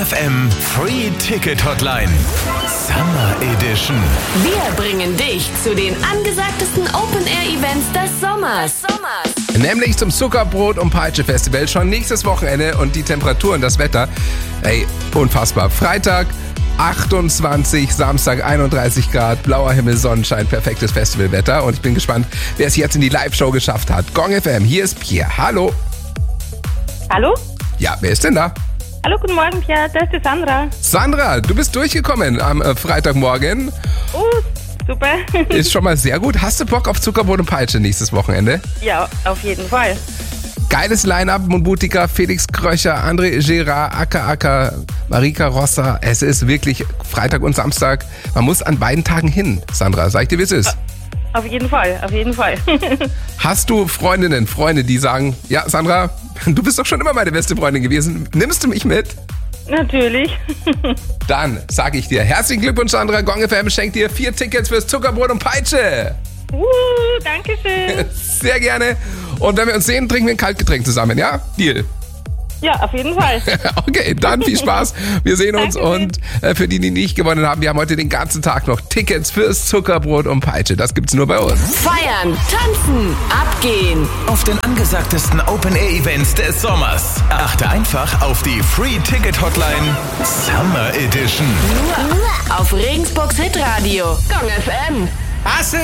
FM Free Ticket Hotline. Summer Edition. Wir bringen dich zu den angesagtesten Open-Air-Events des Sommers. Nämlich zum Zuckerbrot- und Peitsche-Festival schon nächstes Wochenende und die Temperaturen, das Wetter, unfassbar. Freitag 28, Samstag 31 Grad, blauer Himmel, Sonnenschein, perfektes Festivalwetter und ich bin gespannt, wer es jetzt in die Live-Show geschafft hat. Gong FM, hier ist Pierre, hallo. Hallo? Ja, wer ist denn da? Hallo, guten Morgen, Pierre, das ist die Sandra. Sandra, du bist durchgekommen am Freitagmorgen. Oh, super. Ist schon mal sehr gut. Hast du Bock auf Zuckerbrot und Peitsche nächstes Wochenende? Ja, auf jeden Fall. Geiles Line-Up, Moonbootica, Felix Kröcher, André Gerard, Aka, Marika Rossa. Es ist wirklich Freitag und Samstag. Man muss an beiden Tagen hin, Sandra. Sag ich dir, wie es ist. Auf jeden Fall, auf jeden Fall. Hast du Freundinnen, Freunde, die sagen, ja, Sandra, du bist doch schon immer meine beste Freundin gewesen. Nimmst du mich mit? Natürlich. Dann sage ich dir, herzlichen Glückwunsch, Sandra. Gong FM schenkt dir 4 Tickets fürs Zuckerbrot und Peitsche. Danke schön. Sehr gerne. Und wenn wir uns sehen, trinken wir ein Kaltgetränk zusammen, ja? Deal. Ja, auf jeden Fall. Okay, dann viel Spaß. Wir sehen uns Dankeschön. und für die nicht gewonnen haben, wir haben heute den ganzen Tag noch Tickets fürs Zuckerbrot und Peitsche. Das gibt's nur bei uns. Feiern, tanzen, abgehen. Auf den angesagtesten Open-Air-Events des Sommers. Achte einfach auf die Free Ticket Hotline Summer Edition. Nur auf Regensburgs Hitradio. Gong FM.